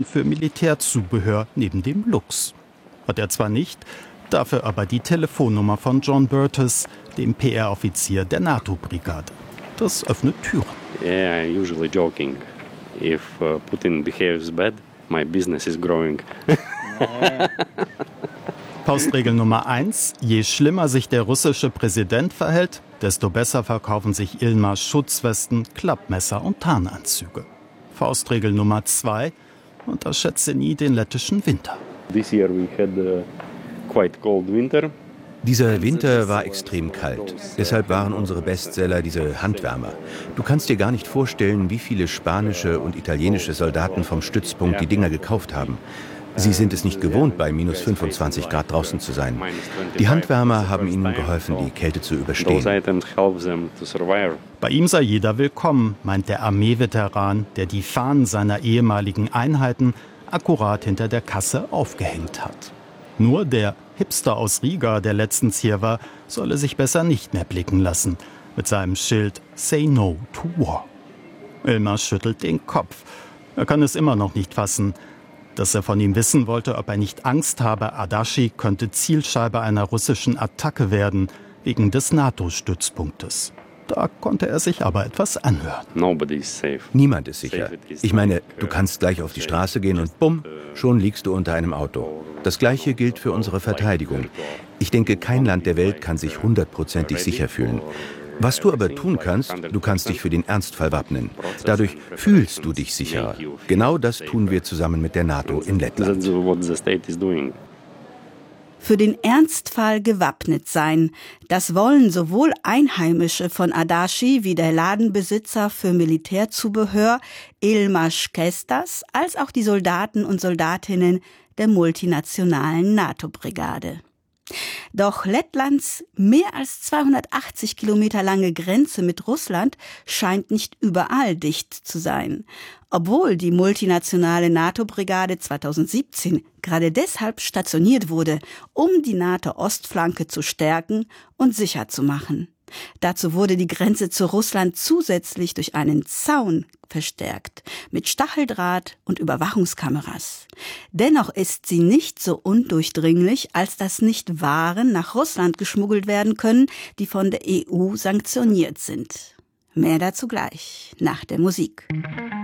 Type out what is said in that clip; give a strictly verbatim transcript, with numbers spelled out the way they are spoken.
für Militärzubehör neben dem Lux. Hat er zwar nicht, dafür aber die Telefonnummer von John Burtis, dem P R-Offizier der NATO-Brigade. Das öffnet Türen. Yeah, I'm usually joking. If uh, Putin behaves bad, my business is growing. Faustregel Nummer eins. Je schlimmer sich der russische Präsident verhält, desto besser verkaufen sich Ilmars Schutzwesten, Klappmesser und Tarnanzüge. Faustregel Nummer zwei. Unterschätze nie den lettischen Winter. This year we had a quite cold winter. Dieser Winter war extrem kalt. Deshalb waren unsere Bestseller diese Handwärmer. Du kannst dir gar nicht vorstellen, wie viele spanische und italienische Soldaten vom Stützpunkt die Dinger gekauft haben. Sie sind es nicht gewohnt, bei minus fünfundzwanzig Grad draußen zu sein. Die Handwärmer haben ihnen geholfen, die Kälte zu überstehen. Bei ihm sei jeder willkommen, meint der Armeeveteran, der die Fahnen seiner ehemaligen Einheiten akkurat hinter der Kasse aufgehängt hat. Nur der Hipster aus Riga, der letztens hier war, solle sich besser nicht mehr blicken lassen. Mit seinem Schild Say No to War. Ilmar schüttelt den Kopf. Er kann es immer noch nicht fassen. Dass er von ihm wissen wollte, ob er nicht Angst habe, Ardaschi könnte Zielscheibe einer russischen Attacke werden, wegen des NATO-Stützpunktes. Da konnte er sich aber etwas anhören. Niemand ist sicher. Ich meine, du kannst gleich auf die Straße gehen und bumm, schon liegst du unter einem Auto. Das Gleiche gilt für unsere Verteidigung. Ich denke, kein Land der Welt kann sich hundertprozentig sicher fühlen. Was du aber tun kannst, du kannst dich für den Ernstfall wappnen. Dadurch fühlst du dich sicherer. Genau das tun wir zusammen mit der NATO in Lettland. Für den Ernstfall gewappnet sein. Das wollen sowohl Einheimische von Ardaschi wie der Ladenbesitzer für Militärzubehör Ilmars Kestas als auch die Soldaten und Soldatinnen der multinationalen NATO-Brigade. Doch Lettlands mehr als zweihundertachtzig Kilometer lange Grenze mit Russland scheint nicht überall dicht zu sein. Obwohl die multinationale NATO-Brigade zweitausendsiebzehn gerade deshalb stationiert wurde, um die NATO-Ostflanke zu stärken und sicher zu machen. Dazu wurde die Grenze zu Russland zusätzlich durch einen Zaun verstärkt, mit Stacheldraht und Überwachungskameras. Dennoch ist sie nicht so undurchdringlich, als dass nicht Waren nach Russland geschmuggelt werden können, die von der E U sanktioniert sind. Mehr dazu gleich, nach der Musik.